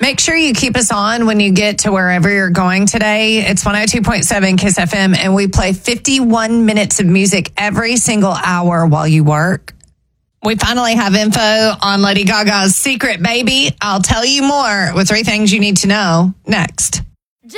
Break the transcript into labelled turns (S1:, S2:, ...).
S1: Make sure you keep us on when you get to wherever you're going today. It's 102.7 KISS FM, and we play 51 minutes of music every single hour while you work. We finally have info on Lady Gaga's Secret Baby. I'll tell you more with 3 things you need to know next.